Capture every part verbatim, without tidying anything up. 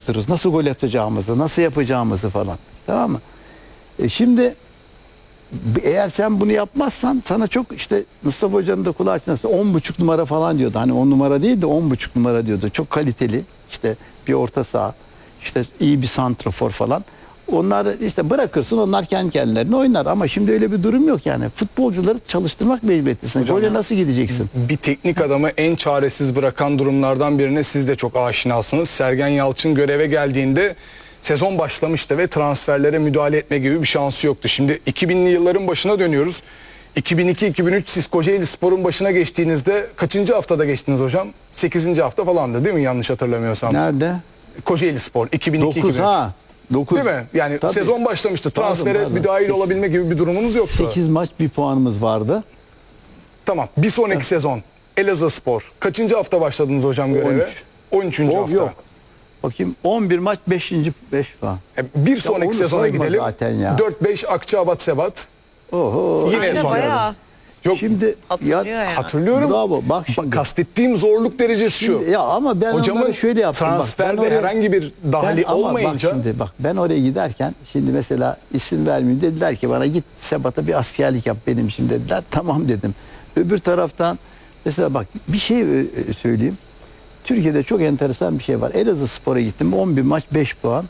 araştırırız. Nasıl gol atacağımızı, nasıl yapacağımızı falan. Tamam mı? E şimdi eğer sen bunu yapmazsan sana çok işte Mustafa Hoca'nın da kulağı açmasın on buçuk numara falan diyordu. Hani on numara değil de on buçuk numara diyordu. Çok kaliteli işte bir orta saha, işte iyi bir santrafor falan. Onları işte bırakırsın, onlar kendi kendilerine oynar. Ama şimdi öyle bir durum yok yani. Futbolcuları çalıştırmak mecburiyetindesin. Gole nasıl gideceksin? Bir teknik adamı en çaresiz bırakan durumlardan birine siz de çok aşinasınız. Sergen Yalçın göreve geldiğinde sezon başlamıştı ve transferlere müdahale etme gibi bir şansı yoktu. Şimdi iki binli yılların başına dönüyoruz. iki bin iki iki bin üç siz Kocaelispor'un başına geçtiğinizde kaçıncı haftada geçtiniz hocam? sekizinci hafta falandı değil mi, yanlış hatırlamıyorsam? Nerede? Kocaelispor iki bin iki iki bin üç. dokuz ha. dokuz. Değil mi? Yani Tabii. sezon başlamıştı. Transfere Pardon, pardon. müdahil Sekiz. olabilme gibi bir durumunuz yoktu. sekiz maç bir puanımız vardı. Tamam. Bir sonraki evet. sezon Elazığspor. Kaçıncı hafta başladınız hocam göreve? on üçüncü Oh, hafta. yok. Bakayım on bir maç beşinci beş puan. E, bir sonraki onu sezona sayma gidelim. zaten ya. dört beş Akçaabat Sebat. Oho. Yine Aynen, son bayağı. Yok. Şimdi Hatırlıyor ya, yani. Hatırlıyorum. Bravo. Bak şimdi. Bak, kastettiğim zorluk derecesi Şimdi, şu. ya ama ben Hocamın onları şöyle yaptım. transferde bak, ben oraya, herhangi bir dahili ben, ama olmayınca. Bak şimdi bak ben oraya giderken şimdi mesela isim vermeyeyim, dediler ki bana git Sebat'a bir askerlik yap benim için dediler. Tamam dedim. Öbür taraftan mesela bak bir şey söyleyeyim. Türkiye'de çok enteresan bir şey var. Elazığspor'a gittim. on bir maç beş puan.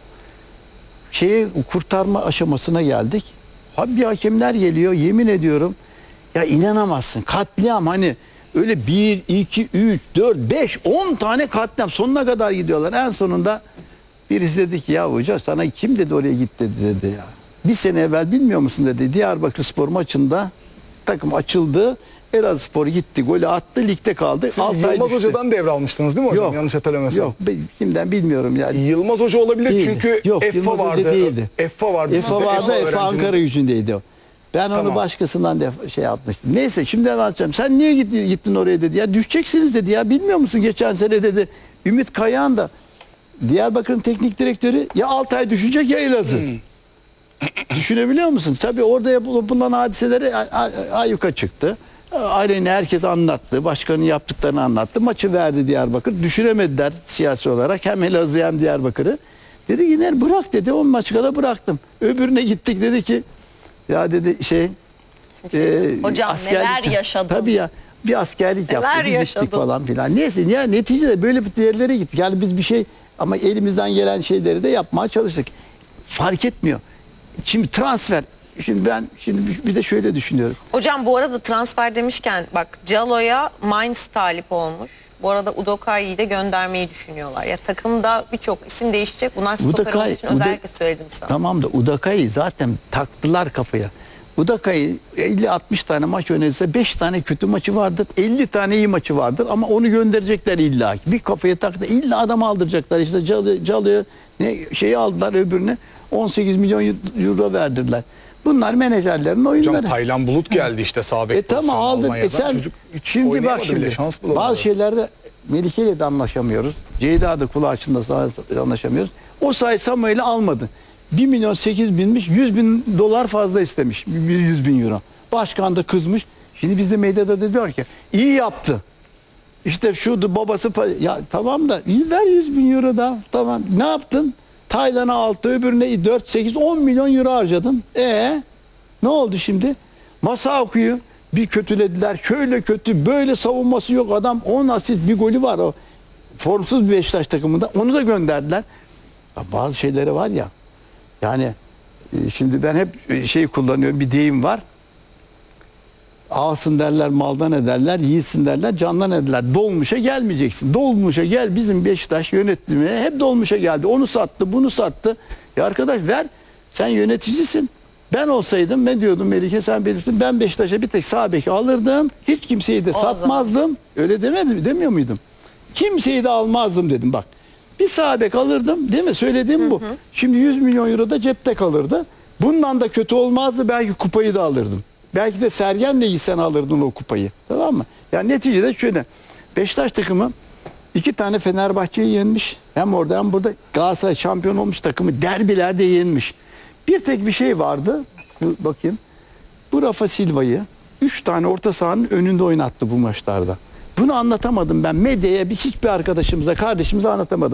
Şeyi kurtarma aşamasına geldik. Bir hakemler geliyor, yemin ediyorum. Ya inanamazsın. Katliam, hani öyle bir, iki, üç, dört, beş, on tane katliam. Sonuna kadar gidiyorlar. En sonunda birisi dedi ki ya hoca sana kim dedi oraya git dedi dedi ya. Bir sene evvel bilmiyor musun dedi. Diyarbakırspor maçında takım açıldı. Elazığspor gitti, golü attı, ligde kaldı. Siz Yılmaz Hoca'dan devralmıştınız değil mi hocam? Yok, Yanlış hatırlamıyorsam. Yok, kimden bilmiyorum yani. Yılmaz Hoca olabilir Değildi. çünkü Yok, EFFA vardı. değildi. EFFA vardı. EFFA vardı, EFFA Ankara gücündeydi o. Ben Tamam. onu başkasından da şey yapmıştım. Neyse şimdi anlatacağım. Sen niye gittin, gittin oraya dedi. Ya düşeceksiniz dedi ya. Bilmiyor musun geçen sene dedi. Ümit Kayağan da Diyarbakır'ın teknik direktörü ya Altay düşecek ya Elazığ. Hmm. Düşünebiliyor musun? Tabii orada yapılan hadiseleri ayyuka çıktı. Aileni herkes anlattı. Başkanın yaptıklarını anlattı. Maçı verdi Diyarbakır. Düşüremediler siyasi olarak. Hem Elazığ hem Diyarbakır'ı. Dedi ki ne bırak dedi. on maçı kadar bıraktım. Öbürüne gittik dedi ki ya dedi şey e, hocam neler yaşadın? Tabii ya bir askerlik neler yaptık. yaşadın? Gittik falan filan. Neyse ya neticede böyle bir yerlere gittik. Yani biz bir şey ama elimizden gelen şeyleri de yapmaya çalıştık. Fark etmiyor. Şimdi transfer. Şimdi ben şimdi bir de şöyle düşünüyorum. Hocam bu arada transfer demişken bak Calo'ya Mainz talip olmuş. Bu arada Udokai'yi de göndermeyi düşünüyorlar. Ya takımda birçok isim değişecek. Bunlar stoper olduğu için özellikle söyledim sana. Tamam da Udokai'yi zaten taktılar kafaya. Udokai'yi elli altmış tane maç oynarsa beş tane kötü maçı vardır. elli tane iyi maçı vardır ama onu gönderecekler illa. Bir kafaya taktı. İlla adam aldıracaklar. İşte Calo'ya ne şeyi aldılar öbürüne on sekiz milyon euro verdirdiler. Bunlar menajerlerin oyunları. Hocam Taylan Bulut geldi işte sağ bek. E tamam aldık. E sen Çocuk şimdi bak şimdi bazı şeylerde Melike ile de anlaşamıyoruz. Ceyda da kulağı açında anlaşamıyoruz. O sayı Samuel'i almadı. bir milyon sekiz binmiş, yüz bin dolar fazla istemiş. yüz bin euro. Başkan da kızmış. Şimdi bizde medyada da diyor ki iyi yaptı. İşte şudu babası ya tamam da ver yüz bin euro da tamam. Ne yaptın? Taylan'a altı, öbürüne dört, sekiz, on milyon euro harcadın. E ne oldu şimdi? Masuaku'yu bir kötülediler. Şöyle kötü, böyle savunması yok. Adam on asist bir golü var o. Formsuz bir Beşiktaş takımında. Onu da gönderdiler. Ya bazı şeyleri var ya. Yani şimdi ben hep şey kullanıyorum. Bir deyim var. Ağasın derler, maldan ederler, yiğitsin derler, candan ederler. Dolmuşa gelmeyeceksin. Dolmuşa gel, bizim Beşiktaş yönetimi hep dolmuşa geldi. Onu sattı, bunu sattı. Ya arkadaş ver, sen yöneticisin. Ben olsaydım ne diyordum Melike, sen belirtin. Ben Beşiktaş'a bir tek sağ beki alırdım. Hiç kimseyi de o satmazdım. Zaman. Öyle demedim, demiyor muydum? Kimseyi de almazdım dedim bak. Bir sağ bek alırdım değil mi? Söylediğim hı bu. Hı. Şimdi yüz milyon euro da cepte kalırdı. Bundan da kötü olmazdı, belki kupayı da alırdın. Belki de Sergen'le gitsen alırdın o kupayı. Tamam mı? Yani neticede şöyle. Beşiktaş takımı iki tane Fenerbahçe'yi yenmiş. Hem orada hem burada. Galatasaray şampiyon olmuş takımı derbilerde yenmiş. Bir tek bir şey vardı. Şu bakayım. Bu Rafa Silva'yı üç tane orta sahanın önünde oynattı bu maçlarda. Bunu anlatamadım ben. Medyaya bir hiçbir arkadaşımıza, kardeşimize anlatamadım.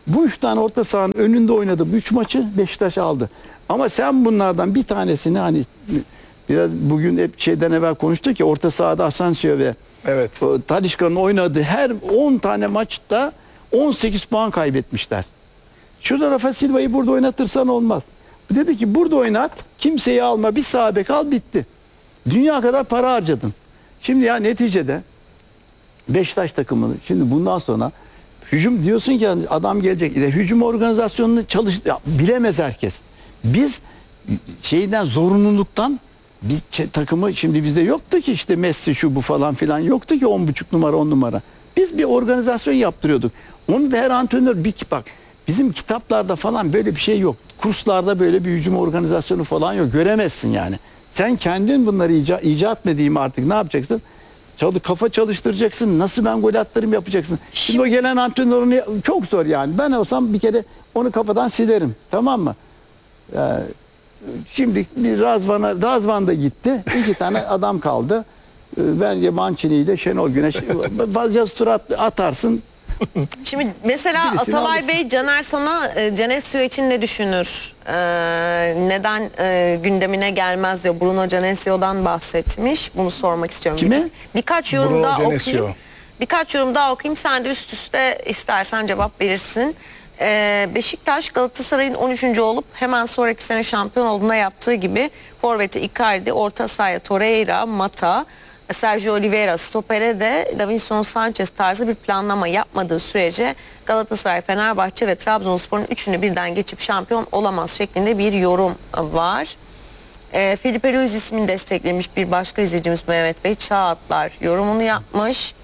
Bu üç tane orta sahanın önünde oynadı. Bu üç maçı Beşiktaş aldı. Ama sen bunlardan bir tanesini hani biraz bugün hep şeyden evvel konuştuk ya, orta sahada Asensio ve Evet. Talisca'nın oynadığı her on tane maçta on sekiz puan kaybetmişler. Şurada Rafa Silva'yı burada oynatırsan olmaz. Bu dedi ki burada oynat, kimseyi alma, bir sağ bek al, bitti. Dünya kadar para harcadın. Şimdi ya neticede Beşiktaş takımını şimdi bundan sonra hücum diyorsun ki adam gelecek. De, hücum organizasyonunu çalış ya, bilemez herkes. Biz şeyden, zorunluluktan bir şey, takımı şimdi bizde yoktu ki işte Messi şu bu falan filan yoktu ki on buçuk numara on numara. Biz bir organizasyon yaptırıyorduk. Onu da her antrenör bir bak bizim kitaplarda falan böyle bir şey yok. Kurslarda böyle bir hücum organizasyonu falan yok. Göremezsin yani. Sen kendin bunları ica, icat mı diyeyim artık, ne yapacaksın? Çalı, kafa çalıştıracaksın. Nasıl ben gol attırım yapacaksın. Şimdi, Şimdi o gelen antrenör onu çok zor yani. Ben olsam bir kere onu kafadan silerim. Tamam mı? Ee, şimdi bir Razvan'a, Razvan da gitti. İki tane adam kaldı. Ee, bence Mancini ile Şenol Güneş. Vazgeç surat atarsın. Şimdi mesela Birisini Atalay alırsın. Bey, Caner sana e, Canesio için ne düşünür? Ee, neden e, gündemine gelmez diyor. Bruno Canesio'dan bahsetmiş. Bunu sormak istiyorum. Kime? Bir, birkaç yorum Bruno daha Genesio. okuyayım. Birkaç yorum daha okuyayım. Sen de üst üste istersen cevap verirsin. Ee, Beşiktaş Galatasaray'ın on üçüncü olup hemen sonraki sene şampiyon olduğunda yaptığı gibi forveti Icardi, orta sahaya Torreira, Mata, Sergio Oliveira, stopere de Davinson Sanchez tarzı bir planlama yapmadığı sürece Galatasaray, Fenerbahçe ve Trabzonspor'un üçünü birden geçip şampiyon olamaz şeklinde bir yorum var. E, Felipe Luis ismini desteklemiş bir başka izleyicimiz Mehmet Bey, çağ atlar yorumunu yapmış.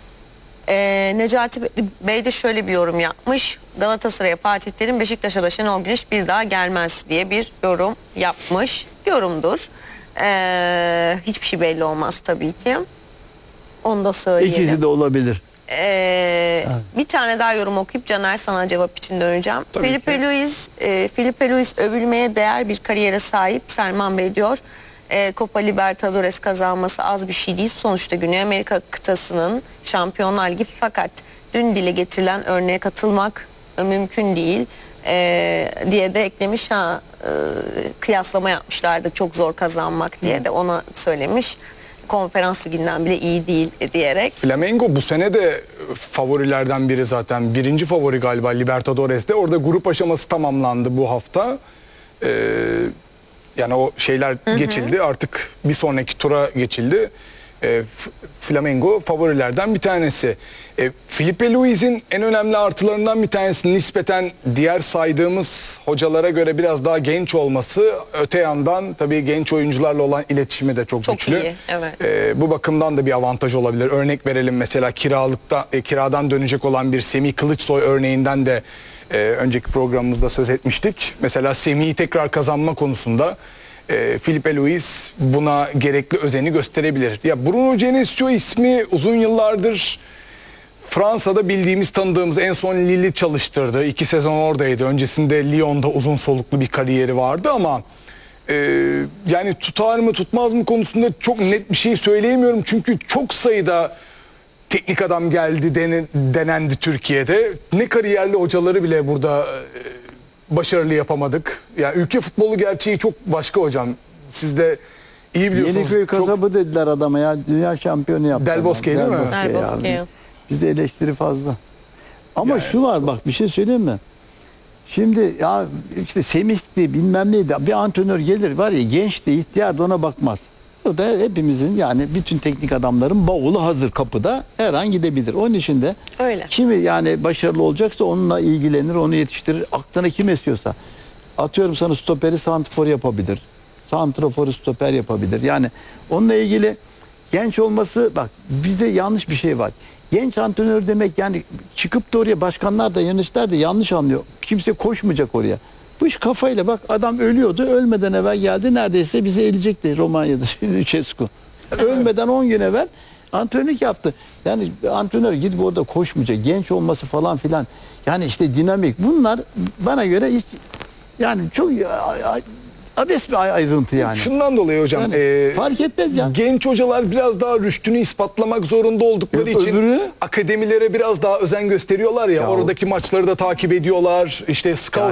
E, Necati Bey de şöyle bir yorum yapmış. Galatasaray'a Fatih Terim, Beşiktaş'a da Şenol Güneş bir daha gelmez diye bir yorum yapmış. Yorumdur. Ee, hiçbir şey belli olmaz tabii ki. Onu da söyleyelim. İkisi de olabilir. Ee, bir tane daha yorum okuyup Caner sana cevap için döneceğim. Tabii Felipe ki. Luis, e, Felipe Luis övülmeye değer bir kariyere sahip. Selman Bey diyor. E, Copa Libertadores kazanması az bir şey değil. Sonuçta Güney Amerika kıtasının Şampiyonlar Ligi, fakat dün dile getirilen örneğe katılmak e, mümkün değil. E, diye de eklemiş. Ha, e, kıyaslama yapmışlardı çok zor kazanmak diye de ona söylemiş. Konferans liginden bile iyi değil diyerek. Flamengo bu sene de favorilerden biri zaten. Birinci favori galiba Libertadores'te. Orada grup aşaması tamamlandı bu hafta. Ee, yani o şeyler hı hı. geçildi. Artık bir sonraki tura geçildi. E, Flamengo favorilerden bir tanesi. E, Felipe Luis'in en önemli artılarından bir tanesi nispeten diğer saydığımız hocalara göre biraz daha genç olması. Öte yandan tabii genç oyuncularla olan iletişimi de çok, çok güçlü. Iyi, evet. E, bu bakımdan da bir avantaj olabilir. Örnek verelim, mesela kiralıkta e, kiradan dönecek olan bir Semih Kılıçsoy örneğinden de e, önceki programımızda söz etmiştik. Mesela Semih'i tekrar kazanma konusunda E, Felipe Luis buna gerekli özeni gösterebilir. Ya Bruno Genesio ismi uzun yıllardır Fransa'da bildiğimiz, tanıdığımız, en son Lille'i çalıştırdı. İki sezon oradaydı. Öncesinde Lyon'da uzun soluklu bir kariyeri vardı ama e, yani tutar mı tutmaz mı konusunda çok net bir şey söyleyemiyorum. Çünkü çok sayıda teknik adam geldi denen, denendi Türkiye'de. Ne kariyerli hocaları bile burada e, başarılı yapamadık. Yani ülke futbolu gerçeği çok başka hocam. Siz de iyi biliyorsunuz. Yeniköy kasabı çok... dediler adama ya. Dünya şampiyonu yaptı. Del Bosque değil mi? Del Bosque. Bizde eleştiri fazla. Ama Yani, şu var bak, bir şey söyleyeyim mi? Şimdi ya işte Semih'ti bilmem neydi. Bir antrenör gelir var ya, genç de ihtiyar da ona bakmaz. O da hepimizin, yani bütün teknik adamların bavulu hazır kapıda, her an gidebilir. Onun için de Öyle. kimi yani başarılı olacaksa onunla ilgilenir, onu yetiştirir. Aklına kim esiyorsa. Atıyorum sana stoperi santrfor yapabilir. Santraforu stoper yapabilir. Yani onunla ilgili genç olması, bak bizde yanlış bir şey var. Genç antrenör demek yani çıkıp da oraya, başkanlar da yöneticiler de yanlış anlıyor. Kimse koşmayacak oraya. Bu iş kafayla, bak adam ölüyordu. Ölmeden evvel geldi, neredeyse bizi elecekti Romanya'da Lucescu. Ölmeden on gün evvel antrenörlük yaptı. Yani antrenör gidip orada koşmayacak. Genç olması falan filan. Yani işte dinamik. Bunlar bana göre hiç, yani çok abes bir ay- ayrıntı yani. Şundan dolayı hocam Yani e, fark etmez ya. genç hocalar biraz daha rüştünü ispatlamak zorunda oldukları Ö- için öbürü- akademilere biraz daha özen gösteriyorlar ya, Ya o- oradaki maçları da takip ediyorlar, işte scout